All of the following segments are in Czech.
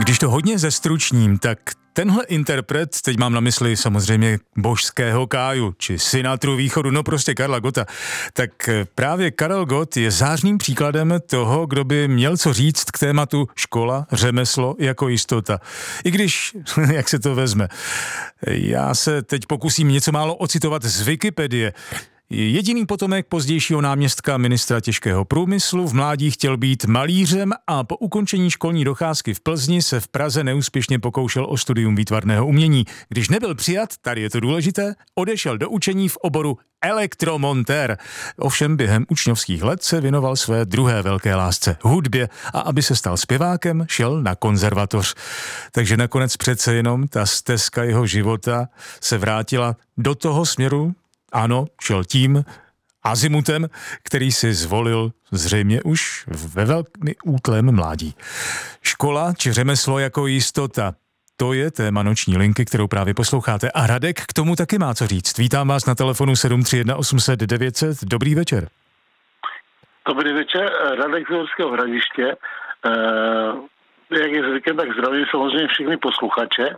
Když to hodně zestručním, tak tenhle interpret, teď mám na mysli samozřejmě božského Káju, či Sinatru východu, no prostě Karla Gotta, tak právě Karel Gott je zářným příkladem toho, kdo by měl co říct k tématu škola, řemeslo jako jistota. I když, jak se to vezme. Já se teď pokusím něco málo ocitovat z Wikipedie. Jediný potomek pozdějšího náměstka ministra těžkého průmyslu v mládí chtěl být malířem a po ukončení školní docházky v Plzni se v Praze neúspěšně pokoušel o studium výtvarného umění. Když nebyl přijat, tady je to důležité, odešel do učení v oboru elektromontér. Ovšem během učňovských let se věnoval své druhé velké lásce, hudbě, a aby se stal zpěvákem, šel na konzervatoř. Takže nakonec přece jenom ta stezka jeho života se vrátila do toho směru. Ano, šel tím azimutem, který si zvolil zřejmě už ve velmi útlém mládí. Škola či řemeslo jako jistota. To je téma noční linky, kterou právě posloucháte. A Radek k tomu taky má co říct. Vítám vás na telefonu 731 800 900. Dobrý večer. Dobrý večer, Radek z Uherského Hradiště. Jak je zvykem, tak zdravím samozřejmě všechny posluchače.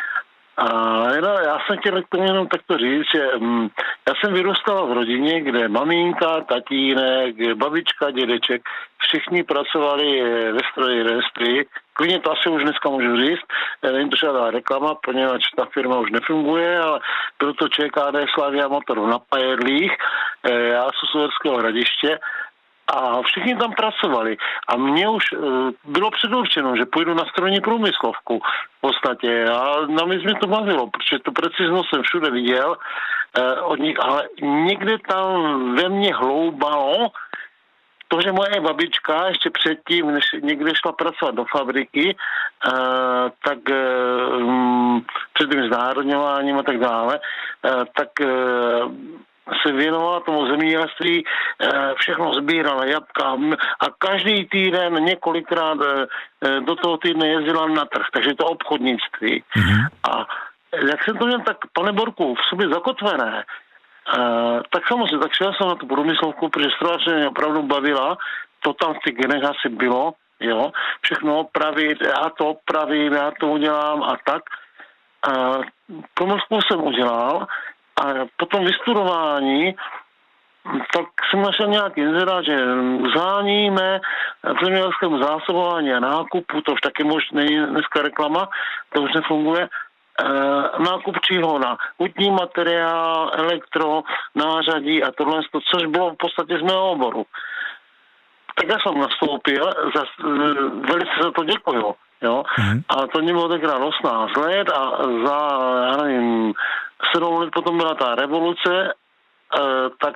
Já jsem chtěl k tomu jenom takto říct, že já jsem vyrůstal v rodině, kde maminka, tatínek, babička, dědeček, všichni pracovali ve stroji. Klidně to asi už dneska můžu říct, není to žádná reklama, poněvadž ta firma už nefunguje, ale bylo to ČKD Slavia Motor na Pajedlích, já jsem z Uherského Hradiště. A všichni tam pracovali. A mně už bylo předurčeno, že půjdu na strojní průmyslovku v podstatě. A na mě to bavilo, protože tu preciznost jsem všude viděl od nich, ale někde tam ve mně hloubalo to, že moje babička ještě předtím, než někde šla pracovat do fabriky, tak před tím znárodňováním a tak dále, tak se věnovala tomu zemědělství, všechno sbírala jabka a každý týden několikrát do toho týdne jezdila na trh, takže to obchodnictví. Mm-hmm. A jak jsem to měl tak, pane Borku, v sobě zakotvené, tak samozřejmě, tak šel jsem na tu průmyslovku, protože strojařina mě opravdu bavila, to tam v těch genech asi bylo, jo, všechno opravit, já to opravím, já to udělám a tak. Průmyslovku jsem udělal. A po tom vystudování, tak jsem našel nějaký inzerát, že zháníme v zemědělském zásobování a nákupu, to už taky možná není dneska reklama, to už nefunguje, nákup čího na hutní materiál, elektro, nářadí a tohle, což bylo v podstatě z mého oboru. Tak já jsem nastoupil, velice za to děkuju, jo, a to mě bylo tenkrát 18 let a za, já nevím, 7 let potom byla ta revoluce, tak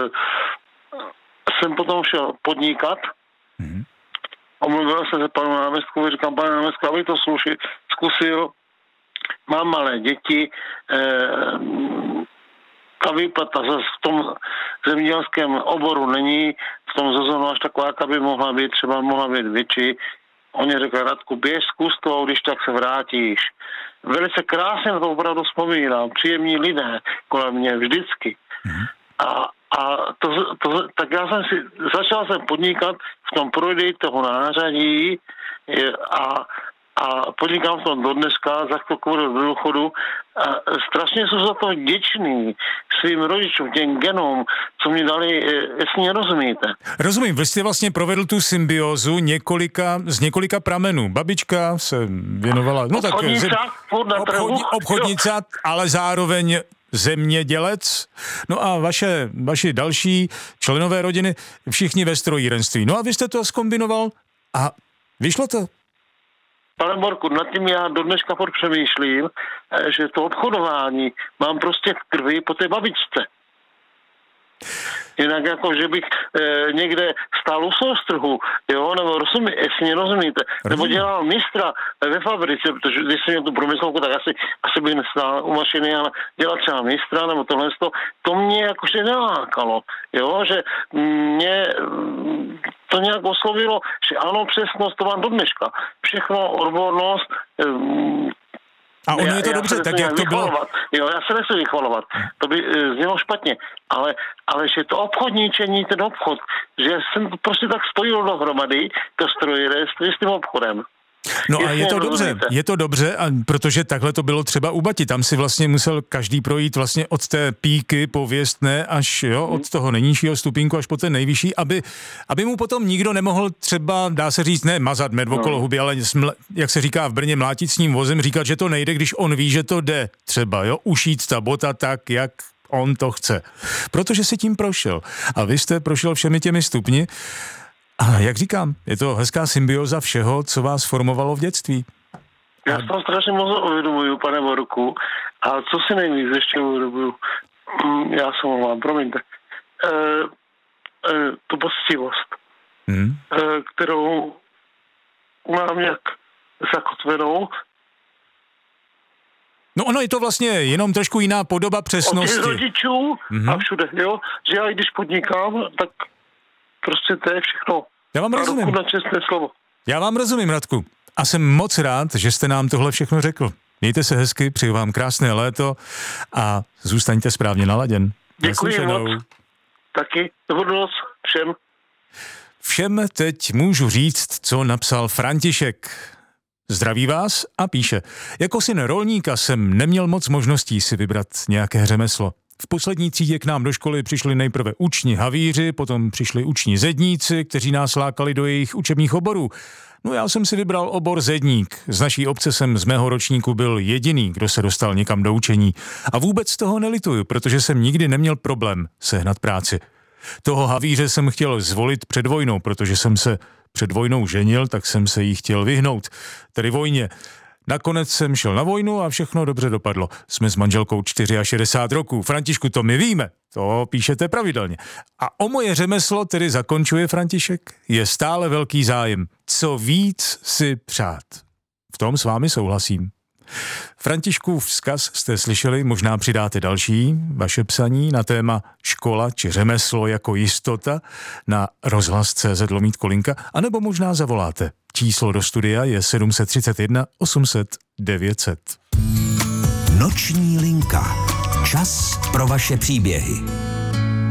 jsem potom šel podnikat. Omluvil jsem se panu náměstkovi, říkám, pane náměstku, abych to zkusil, mám malé děti, ta výplata v tom zemědělském oboru není, v tom sezónu až taková, jaká by mohla být, třeba mohla být větší. Oni řekli, Radku, běž, zkus to, když tak se vrátíš. Velice krásně na to opravdu vzpomínám, příjemní lidé kolem mě vždycky. Tak já začal jsem podnikat v tom prodeji toho nářadí a podnikám v tom do dneska, za chvilku do důchodu. Strašně jsem za to vděčný svým rodičům, těm genům, co mi dali, jestli mě rozumíte. Rozumím, vy jste vlastně provedl tu symbiózu z několika pramenů. Babička se věnovala... Obchodnicák, ale zároveň zemědělec. No a vaši další členové rodiny, všichni ve strojírenství. No a vy jste to zkombinoval a vyšlo to. Pane Borku, nad tím já do dneška přemýšlím, že to obchodování mám prostě v krvi po té babičce. Jinak jako, že bych někde stál u soustrhu, jo, nebo jestli mě rozumíte, nebo dělal mistra ve fabrice, protože když jsem měl tu průmyslovku, tak asi bych nestál u mašiny, ale dělat třeba mistra, nebo tohle, to mě jakože nelákalo, jo, že mě to nějak oslovilo, že ano, přesnost, to mám do dneška. Všechno, odbornost, a ono je to dobře, tak jak to bylo? Jo, já se nechci vychvalovat, to by znělo špatně, ale že to obchodníčení, ten obchod, že jsem prostě tak spojil dohromady to strojírenství s tím obchodem. No a je to dobře, protože takhle to bylo třeba u Bati, tam si vlastně musel každý projít vlastně od té píky pověstné až od toho nejnižšího stupínku až po ten nejvyšší, aby mu potom nikdo nemohl třeba, dá se říct, ne mazat med okolo huby, ale jak se říká v Brně, mlátit s ním vozem, říkat, že to nejde, když on ví, že to jde třeba, ušít ta bota tak, jak on to chce. Protože si tím prošel. A vy jste prošel všemi těmi stupni. A jak říkám, je to hezká symbioza všeho, co vás formovalo v dětství. Já jsem strašně moc uvědomuju, pane Borku, a co si nejvíc ještě uvědomuju, já se mluvám, promiňte, tu poctivost, kterou mám nějak zakotvenou. No ono je to vlastně jenom trošku jiná podoba přesnosti. Od těch rodičů a všude, že já i když podnikám, tak prostě to je všechno. Já vám rozumím. Na čestné slovo. Já vám rozumím, Radku. A jsem moc rád, že jste nám tohle všechno řekl. Mějte se hezky, přeju vám krásné léto a zůstaňte správně naladěn. Děkuji moc. Taky dobrou noc všem. Všem teď můžu říct, co napsal František. Zdraví vás a píše. Jako syn rolníka jsem neměl moc možností si vybrat nějaké řemeslo. V poslední třídě k nám do školy přišli nejprve učni havíři, potom přišli učni zedníci, kteří nás lákali do jejich učebních oborů. No já jsem si vybral obor zedník. Z naší obce jsem z mého ročníku byl jediný, kdo se dostal někam do učení. A vůbec toho nelituju, protože jsem nikdy neměl problém sehnat práci. Toho havíře jsem chtěl zvolit před vojnou, protože jsem se před vojnou ženil, tak jsem se jí chtěl vyhnout. Tedy vojně. Nakonec jsem šel na vojnu a všechno dobře dopadlo. Jsme s manželkou 64 roků. Františku, to my víme. To píšete pravidelně. A o moje řemeslo, tedy zakončuje František, je stále velký zájem. Co víc si přát. V tom s vámi souhlasím. Františkův vzkaz jste slyšeli, možná přidáte další vaše psaní na téma škola či řemeslo jako jistota na rozhlas.cz/Kolinka, anebo možná zavoláte. Číslo do studia je 731 800 900. Noční linka. Čas pro vaše příběhy.